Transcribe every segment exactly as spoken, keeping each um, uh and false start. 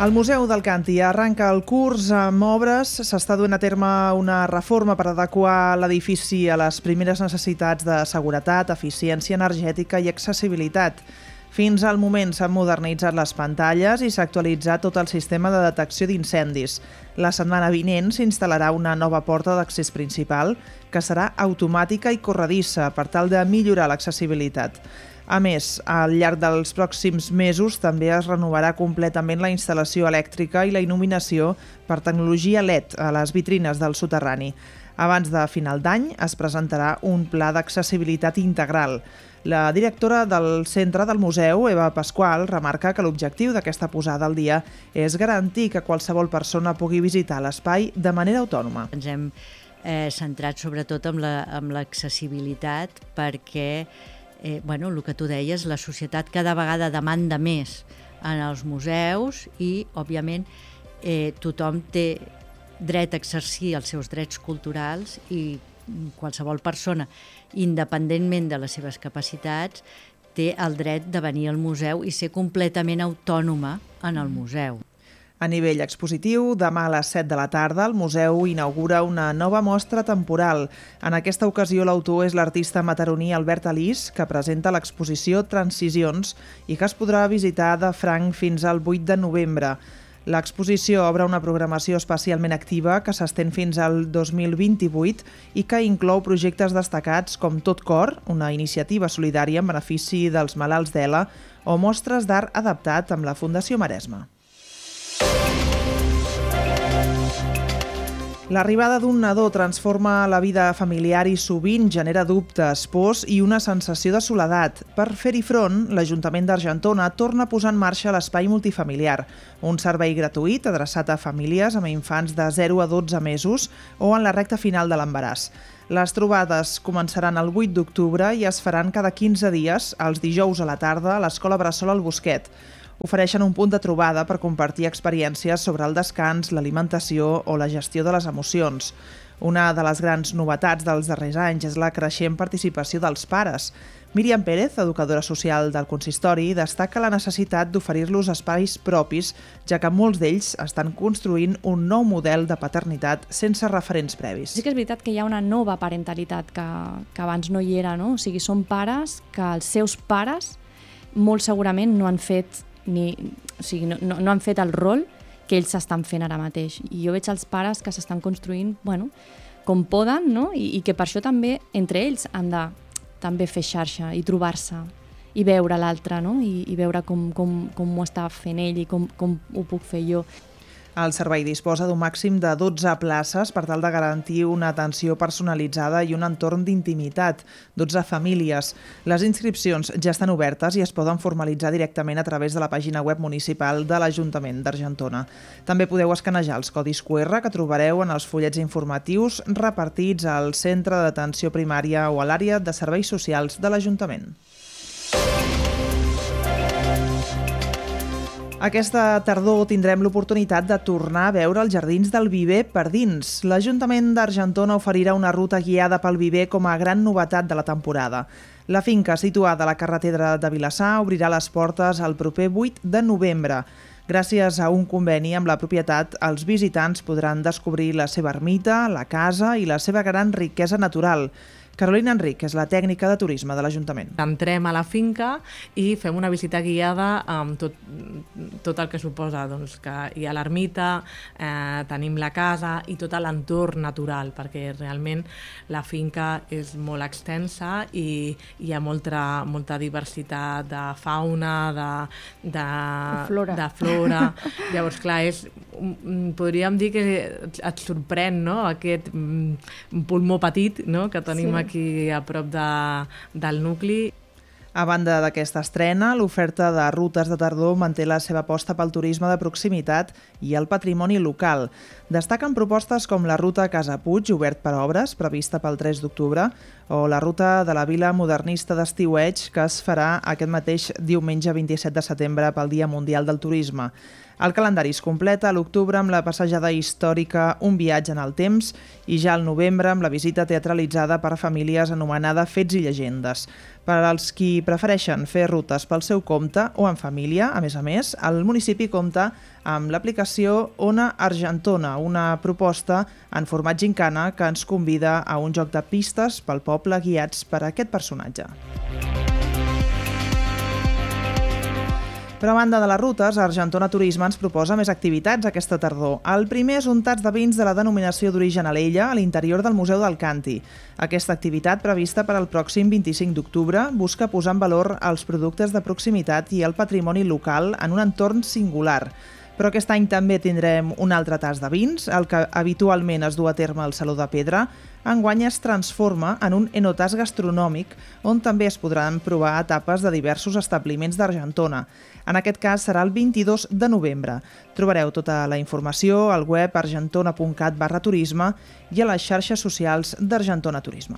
El Museu d'Alcanti arranca el curs amb obres. S'està duent a terme una reforma per adequar l'edifici a les primeres necessitats de seguretat, eficiència energètica i accessibilitat. Fins al moment s'han modernitzat les pantalles i s'ha actualitzat tot el sistema de detecció d'incendis. La setmana vinent s'instal·larà una nova porta d'accés principal que serà automàtica i corredissa per tal de millorar l'accessibilitat. A més, al llarg dels pròxims mesos també es renovarà completament la instal·lació elèctrica i la il·luminació per tecnologia L E D a les vitrines del soterrani. Abans de final d'any es presentarà un pla d'accessibilitat integral. La directora del centre del museu, Eva Pasqual, remarca que l'objectiu d'aquesta posada al dia és garantir que qualsevol persona pugui visitar l'espai de manera autònoma. Ens hem eh, centrat sobretot en la, en l'accessibilitat perquè Eh, bueno, el que tu deies, la societat cada vegada demanda més en els museus i, òbviament, eh, tothom té dret a exercir els seus drets culturals i qualsevol persona, independentment de les seves capacitats, té el dret de venir al museu i ser completament autònoma en el museu. A nivell expositiu, demà a les set de la tarda, el museu inaugura una nova mostra temporal. En aquesta ocasió, l'autor és l'artista mataroní Albert Alís, que presenta l'exposició Transicions i que es podrà visitar de franc fins al vuit de novembre. L'exposició obre una programació especialment activa que s'estén fins al dos mil vint-i-vuit i que inclou projectes destacats com Tot Cor, una iniciativa solidària en benefici dels malalts d'Ela, o mostres d'art adaptat amb la Fundació Maresme. L'arribada d'un nadó transforma la vida familiar i sovint genera dubtes, pors i una sensació de soledat. Per fer-hi front, l'Ajuntament d'Argentona torna a posar en marxa l'espai multifamiliar, un servei gratuït adreçat a famílies amb infants de zero a dotze mesos o en la recta final de l'embaràs. Les trobades començaran el vuit d'octubre i es faran cada quinze dies, els dijous a la tarda, a l'Escola Bressol al Bosquet. Ofereixen un punt de trobada per compartir experiències sobre el descans, l'alimentació o la gestió de les emocions. Una de les grans novetats dels darrers anys és la creixent participació dels pares. Míriam Pérez, educadora social del consistori, destaca la necessitat d'oferir-los espais propis, ja que molts d'ells estan construint un nou model de paternitat sense referents previs. Sí que és veritat que hi ha una nova parentalitat que, que abans no hi era, no? O sigui, són pares que els seus pares molt segurament no han fet ni, o sigui, no, no, no han fet el rol que ells s'estan fent ara mateix. I jo veig els pares que s'estan construint, bueno, com poden, no? I, i que per això també entre ells han de també fer xarxa i trobar-se i veure l'altre, no? I, i veure com, com, com ho està fent ell i com, com ho puc fer jo. El servei disposa d'un màxim de dotze places per tal de garantir una atenció personalitzada i un entorn d'intimitat, dotze famílies. Les inscripcions ja estan obertes i es poden formalitzar directament a través de la pàgina web municipal de l'Ajuntament d'Argentona. També podeu escanejar els codis Q R que trobareu en els fullets informatius repartits al centre d'atenció primària o a l'àrea de serveis socials de l'Ajuntament. Aquesta tardor tindrem l'oportunitat de tornar a veure els jardins del Viver per dins. L'Ajuntament d'Argentona oferirà una ruta guiada pel Viver com a gran novetat de la temporada. La finca, situada a la carretera de Vilassar, obrirà les portes el proper vuit de novembre. Gràcies a un conveni amb la propietat, els visitants podran descobrir la seva ermita, la casa i la seva gran riquesa natural. Carolina Enric és la tècnica de turisme de l'Ajuntament. Entrem a la finca i fem una visita guiada amb tot, tot el que suposa, doncs, que hi ha l'ermita, eh, tenim la casa i tot l'entorn natural, perquè realment la finca és molt extensa i hi ha molta, molta diversitat de fauna, de, de, flora. de flora. Llavors, clar, és, podríem dir que et sorprèn, no? Aquest pulmó petit, no? Que tenim sí. aquí a prop de, del nucli. A banda d'aquesta estrena, l'oferta de rutes de tardor manté la seva aposta pel turisme de proximitat i el patrimoni local. Destaquen propostes com la ruta Casa Puig, obert per obres, prevista pel tres d'octubre, o la ruta de la Vila Modernista d'Estiueig, que es farà aquest mateix diumenge vint-i-set de setembre pel Dia Mundial del Turisme. El calendari es completa a l'octubre amb la passejada històrica Un viatge en el temps i ja al novembre amb la visita teatralitzada per famílies anomenada Fets i llegendes. Per als qui prefereixen fer rutes pel seu compte o en família, a més a més, el municipi compta amb l'aplicació Ona Argentona, una proposta en format gincana que ens convida a un joc de pistes pel poble guiats per aquest personatge. Per a banda de les rutes, Argentona Turisme ens proposa més activitats aquesta tardor. El primer és un tast de vins de la denominació d'origen Alella a l'interior del Museu del Canti. Aquesta activitat, prevista per al pròxim vint-i-cinc d'octubre, busca posar en valor els productes de proximitat i el patrimoni local en un entorn singular. Però aquest any també tindrem un altre tast de vins, el que habitualment es du a terme al Saló de Pedra. Enguany es transforma en un enotàs gastronòmic, on també es podran provar etapes de diversos establiments d'Argentona. En aquest cas serà el vint-i-dos de novembre. Trobareu tota la informació al web argentona punt cat barra turisme i a les xarxes socials d'Argentona Turisme.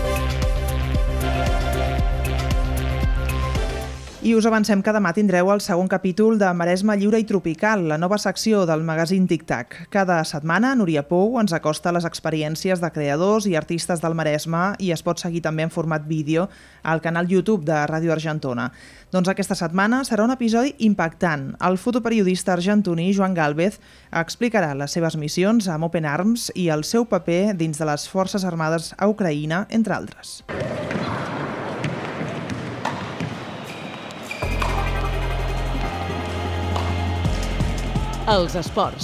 I us avancem que demà tindreu el segon capítol de Maresme Lliure i Tropical, la nova secció del magazín Tic-Tac. Cada setmana, Núria Pou ens acosta les experiències de creadors i artistes del Maresme i es pot seguir també en format vídeo al canal YouTube de Ràdio Argentona. Doncs aquesta setmana serà un episodi impactant. El fotoperiodista argentoní Joan Gálvez explicarà les seves missions amb Open Arms i el seu paper dins de les Forces Armades a Ucraïna, entre altres. Els esports.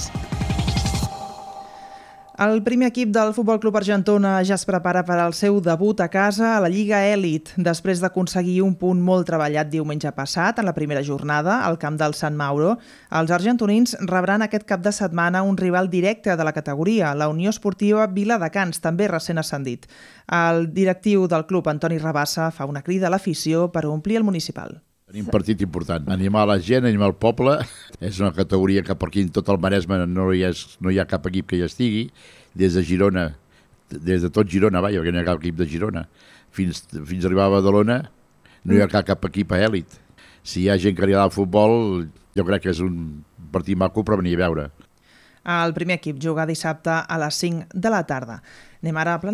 El primer equip del Futbol Club Argentona ja es prepara per al seu debut a casa a la Lliga Elit, després d'aconseguir un punt molt treballat diumenge passat, en la primera jornada, al camp del Sant Mauro. Els argentonins rebran aquest cap de setmana un rival directe de la categoria, la Unió Esportiva Viladecans, també recent ascendit. El directiu del club, Antoni Rabassa, fa una crida a l'afició per omplir el municipal. Tenim un partit important. Animar la gent, animar el poble. És una categoria que per aquí en tot el Maresme no hi ha, no hi ha cap equip que hi estigui. Des de Girona, des de tot Girona, vaja, perquè no hi ha cap equip de Girona, fins, fins a arribar a Badalona, no hi ha cap, cap equip a èlit. Si hi ha gent que li agrada el futbol, jo crec que és un partit maco per venir a veure. El primer equip juga dissabte a les cinc de la tarda. Anem ara a